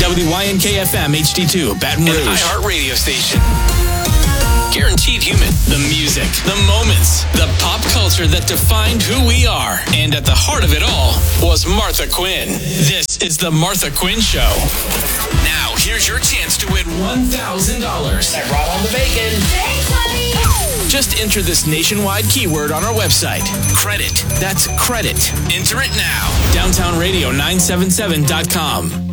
WYNK-FM HD2, Baton Rouge. An iHeart radio station. Guaranteed human. The music, the moments, the pop culture that defined who we are. And at the heart of it all was Martha Quinn. This is the Martha Quinn Show. Now, here's your chance to win $1,000. I brought on the bacon. Thanks, buddy. Just enter this nationwide keyword on our website. Credit. That's credit. Enter it now. DowntownRadio977.com.